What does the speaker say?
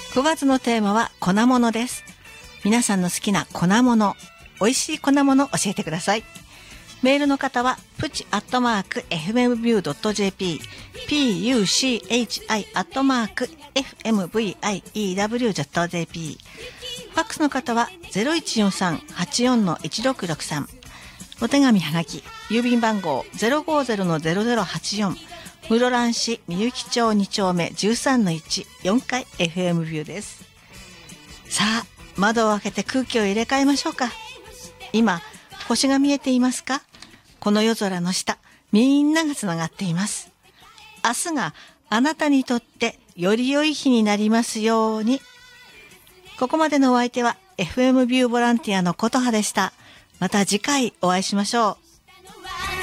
9月のテーマは粉物です。皆さんの好きな粉物、美味しい粉物教えてください。メールの方はプチ@fmview.jp puchi@fmview.jp ファックスの方は 0143-84-1663 お手紙はがき郵便番号 050-0084 室蘭市みゆき町2丁目 13-1 4階 FM ビューです。さあ窓を開けて空気を入れ替えましょうか。今星が見えていますか。この夜空の下、みんながつながっています。明日があなたにとってより良い日になりますように。ここまでのお相手は FM ビューボランティアのことはでした。また次回お会いしましょう。